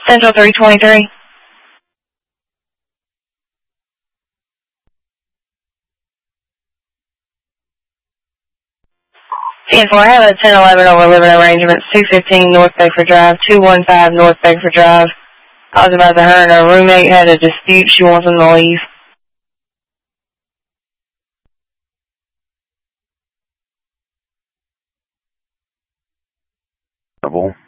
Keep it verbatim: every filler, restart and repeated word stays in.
Central three twenty-three. ten four, I have a ten eleven over living arrangements, two fifteen North Bedford Drive, two one five North Bedford Drive. I was about to her and her roommate had a dispute. She wants them to leave. Double.